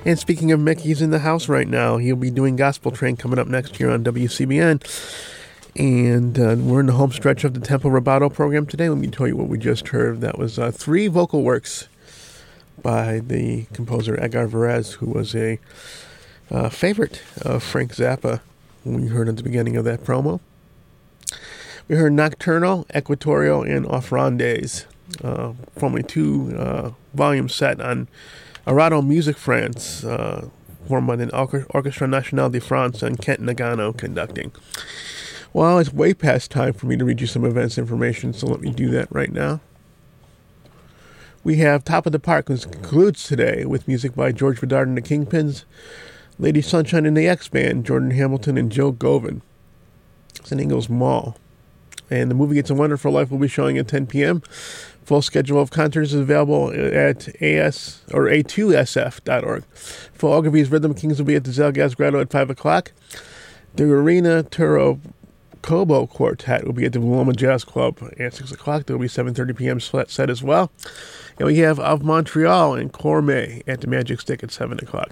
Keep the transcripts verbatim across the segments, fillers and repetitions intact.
And speaking of Mick, he's in the house right now. He'll be doing Gospel Train coming up next year on W C B N. And uh, we're in the home stretch of the Tempo Rubato program today. Let me tell you what we just heard. That was uh, three vocal works by the composer Edgar Varese, who was a uh, favorite of Frank Zappa when we heard at the beginning of that promo. We heard Nocturnal, Equatorial, and Offrandes, uh, from a two-volume uh, set on Arado Music France, uh, formed by the Orchestre Nationale de France and Kent Nagano conducting. Well, it's way past time for me to read you some events information, so let me do that right now. We have Top of the Park, which concludes today with music by George Bedard and the Kingpins, Lady Sunshine and the X-Band, Jordan Hamilton and Joe Govan. It's in Ingalls Mall. And the movie It's a Wonderful Life will be showing at ten p.m. Full schedule of concerts is available at A S or A two S F dot org. Phil Ogilvy's Rhythm Kings will be at the Zalgaz Grotto at five o'clock. The Arena Turo Kobo Quartet will be at the Wilma Jazz Club at six o'clock. There will be seven thirty p.m. set as well. And we have Of Montreal and Cormet at the Magic Stick at seven o'clock.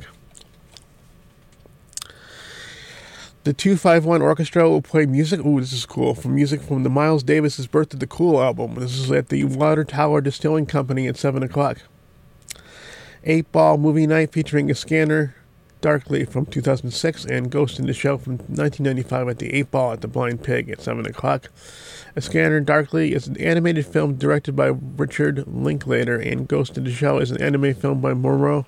The two fifty-one Orchestra will play music. Ooh, this is cool. From music from the Miles Davis's Birth of the Cool album. This is at the Water Tower Distilling Company at seven o'clock. Eight Ball Movie Night featuring A Scanner Darkly from two thousand six and Ghost in the Shell from nineteen ninety-five at the Eight Ball at the Blind Pig at seven o'clock. A Scanner Darkly is an animated film directed by Richard Linklater, and Ghost in the Shell is an anime film by Moro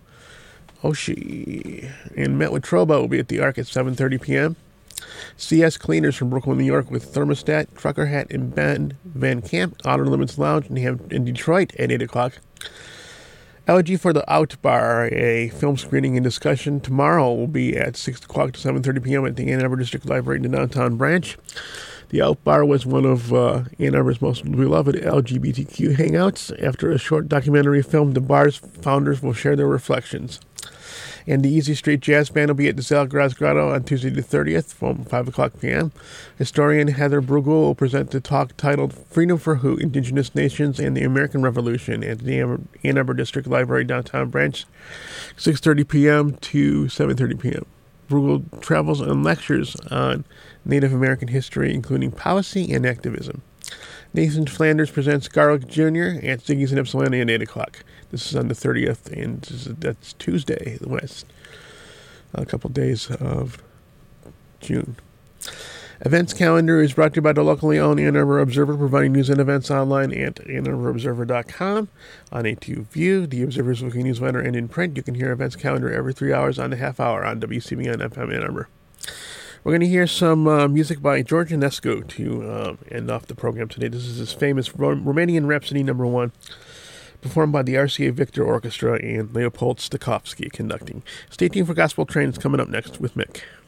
Oshii. And Met with Trobo will be at the Arc at seven thirty p.m. C S Cleaners from Brooklyn, New York with Thermostat, Trucker Hat, and Ben Van Camp, Outer Limits Lounge in Detroit at eight o'clock. Elegy for the Out Bar, a film screening and discussion tomorrow, will be at six o'clock to seven thirty p.m. at the Ann Arbor District Library in the downtown branch. The Out Bar was one of uh, Ann Arbor's most beloved L G B T Q hangouts. After a short documentary film, the bar's founders will share their reflections. And the Easy Street Jazz Band will be at the Zalgaz Grotto on Tuesday the thirtieth from five o'clock p.m. Historian Heather Bruegel will present the talk titled Freedom for Who? Indigenous Nations and the American Revolution at the Ann Arbor District Library downtown branch, six thirty p.m. to seven thirty p.m. Bruegel travels and lectures on Native American history, including policy and activism. Nathan Flanders presents Garlic Junior at Ziggy's in Ypsilanti at eight o'clock. This is on the thirtieth, and this is, that's Tuesday, the West. A couple days of June. Events calendar is brought to you by the locally owned Ann Arbor Observer, providing news and events online at ann arbor observer dot com. On A two View, the Observer's weekly newsletter, and in print, you can hear events calendar every three hours on the half hour on W C B N F M Ann Arbor. We're going to hear some uh, music by George Enescu to uh, end off the program today. This is his famous Romanian Rhapsody number one, performed by the R C A Victor Orchestra and Leopold Stokowski conducting. Stay tuned for Gospel Train. It's coming up next with Mick.